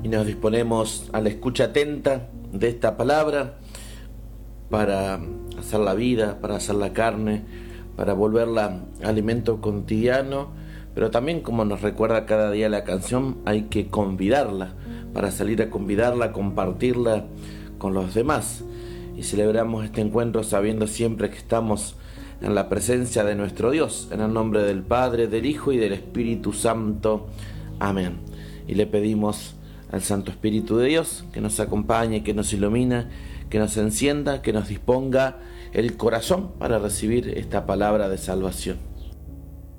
y nos disponemos a la escucha atenta de esta palabra para hacer la vida, para hacer la carne, para volverla alimento cotidiano, pero también, como nos recuerda cada día la canción, hay que convidarla, para salir a convidarla, compartirla con los demás. Y celebramos este encuentro sabiendo siempre que estamos en la presencia de nuestro Dios, en el nombre del Padre, del Hijo y del Espíritu Santo. Amén. Y le pedimos al Santo Espíritu de Dios que nos acompañe, que nos ilumine, que nos encienda, que nos disponga el corazón para recibir esta palabra de salvación.